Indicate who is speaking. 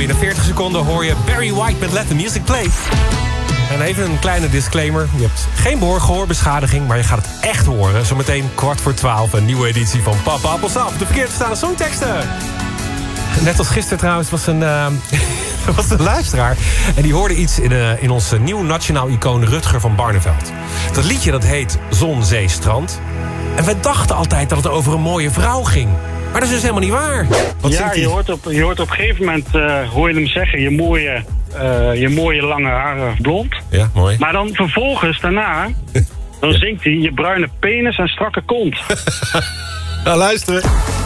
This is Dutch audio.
Speaker 1: Binnen 40 seconden hoor je Barry White met Let the Music Play. En even een kleine disclaimer. Je hebt geen gehoorbeschadiging, maar je gaat het echt horen. Zometeen 11:15, een nieuwe editie van Papa Appelsap. De verkeerd verstaande songteksten. Net als gisteren trouwens was een luisteraar. En die hoorde iets in ons nieuw nationaal icoon Rutger van Barneveld. Dat liedje dat heet Zon, Zee, Strand. En we dachten altijd dat het over een mooie vrouw ging. Maar dat is dus helemaal niet waar.
Speaker 2: Je hoort op een gegeven moment hoor je hem zeggen... je mooie lange haren blond.
Speaker 1: Ja, mooi.
Speaker 2: Maar dan vervolgens daarna... dan zingt hij je bruine penis en strakke kont.
Speaker 1: Nou, luisteren.